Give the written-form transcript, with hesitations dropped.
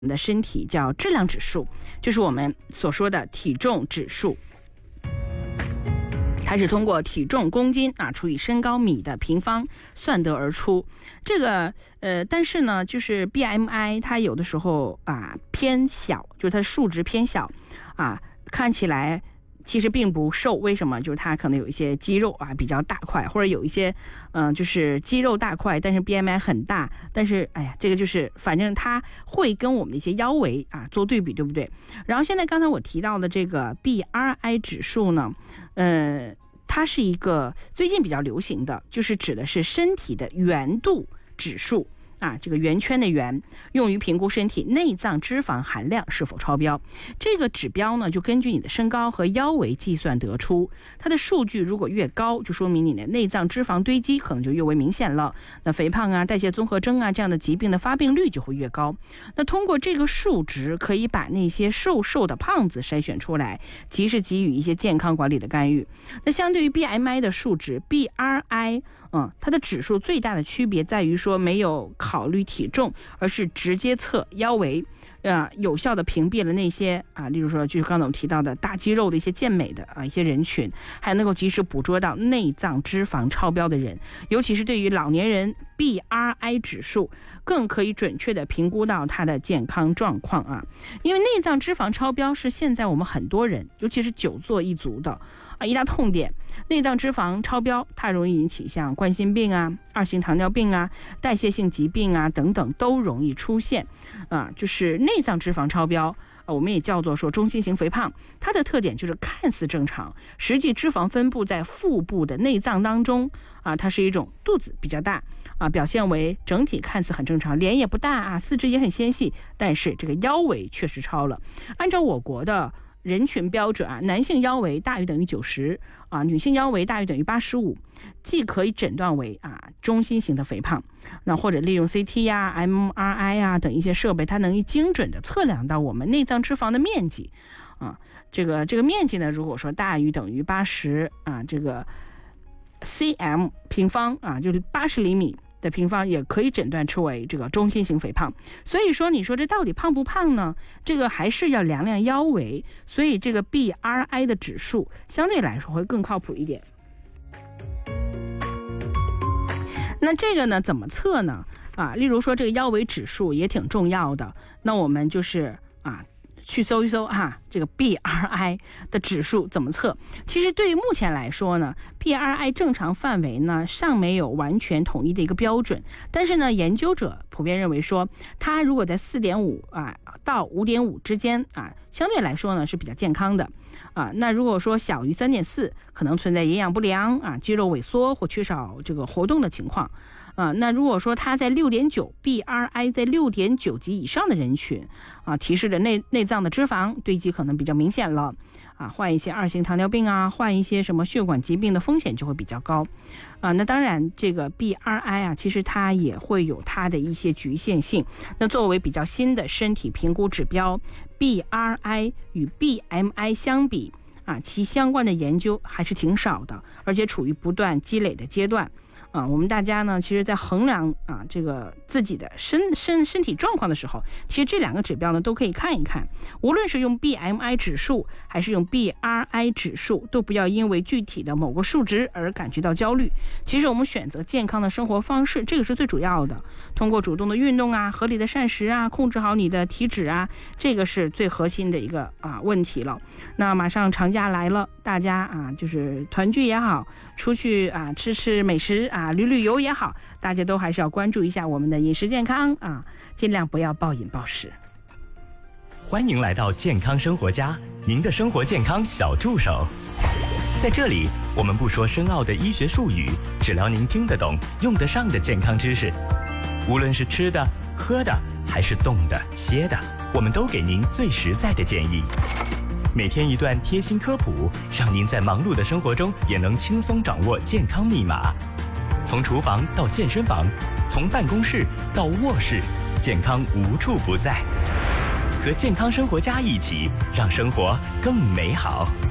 们的身体叫质量指数，就是我们所说的体重指数。它是通过体重公斤除以身高米的平方算得而出。这个但是呢，就是 BMI 它有的时候偏小，就是它数值偏小看起来其实并不瘦。为什么？就是它可能有一些肌肉比较大块，或者有一些就是肌肉大块，但是 BMI 很大。但是这个就是反正它会跟我们的一些腰围做对比，对不对？然后现在刚才我提到的这个 BRI 指数呢，它是一个最近比较流行的，就是指的是身体的圆度指数这个圆圈的圆，用于评估身体内脏脂肪含量是否超标。这个指标呢，就根据你的身高和腰围计算得出。它的数据如果越高，就说明你的内脏脂肪堆积可能就越为明显了。那肥胖代谢综合征这样的疾病的发病率就会越高。那通过这个数值，可以把那些瘦的胖子筛选出来，及时给予一些健康管理的干预。那相对于 BMI 的数值 BRI，它的指数最大的区别在于说没有考虑体重，而是直接测腰围，有效的屏蔽了那些例如说就是刚才我们提到的大肌肉的一些健美的一些人群，还能够及时捕捉到内脏脂肪超标的人。尤其是对于老年人， BRI 指数更可以准确的评估到他的健康状况因为内脏脂肪超标是现在我们很多人，尤其是久坐一族的一大痛点。内脏脂肪超标，它容易引起像冠心病二型糖尿病代谢性疾病等等都容易出现就是内脏脂肪超标我们也叫做说中心型肥胖。它的特点就是看似正常，实际脂肪分布在腹部的内脏当中它是一种肚子比较大表现为整体看似很正常，脸也不大四肢也很纤细，但是这个腰围确实超了。按照我国的人群标准男性腰围大于等于90女性腰围大于等于85，既可以诊断为中心型的肥胖，那或者利用 CT MRI 等一些设备，它能以精准的测量到我们内脏脂肪的面积这个面积呢，如果说大于等于80这个 cm 平方就是80厘米的平方，也可以诊断出为这个中心型肥胖。所以说你说这到底胖不胖呢？这个还是要量量腰围，所以这个 BRI 的指数相对来说会更靠谱一点。那这个呢怎么测呢例如说这个腰围指数也挺重要的，那我们就是去搜一搜这个 BRI 的指数怎么测。其实对于目前来说呢， BRI 正常范围呢尚没有完全统一的一个标准，但是呢研究者普遍认为说，它如果在 4.5 到 5.5 之间相对来说呢是比较健康的那如果说小于 3.4 可能存在营养不良肌肉萎缩或缺少这个活动的情况那如果说它在 6.9 BRI 在 6.9 级以上的人群提示着内脏的脂肪堆积可能比较明显了患一些2型糖尿病患一些什么血管疾病的风险就会比较高那当然这个 BRI 其实它也会有它的一些局限性。那作为比较新的身体评估指标， BRI 与 BMI 相比其相关的研究还是挺少的，而且处于不断积累的阶段我们大家呢其实在衡量这个自己的身体状况的时候，其实这两个指标呢都可以看一看。无论是用 BMI 指数还是用 BRI 指数，都不要因为具体的某个数值而感觉到焦虑。其实我们选择健康的生活方式，这个是最主要的。通过主动的运动合理的膳食控制好你的体脂这个是最核心的一个问题了。那马上长假来了，大家就是团聚也好，出去吃美食旅游也好，大家都还是要关注一下我们的饮食健康尽量不要暴饮暴食。 欢迎来到健康生活家，您的生活健康小助手。在这里，我们不说深奥的医学术语，只聊您听得懂、用得上的健康知识。无论是吃的、喝的，还是动的、歇的，我们都给您最实在的建议。每天一段贴心科普，让您在忙碌的生活中也能轻松掌握健康密码。从厨房到健身房，从办公室到卧室，健康无处不在。和健康生活家一起，让生活更美好。